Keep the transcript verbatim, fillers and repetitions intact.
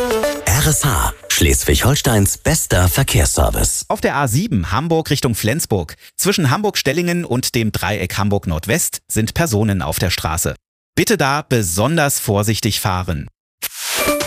R S H, Schleswig-Holsteins bester Verkehrsservice. Auf der A sieben Hamburg Richtung Flensburg. Zwischen Hamburg-Stellingen und dem Dreieck Hamburg-Nordwest sind Personen auf der Straße. Bitte da besonders vorsichtig fahren.